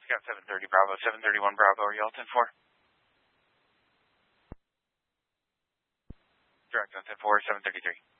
Scout 730 Bravo, 731 Bravo, are you all 10-4? Direct on 10-4, 733.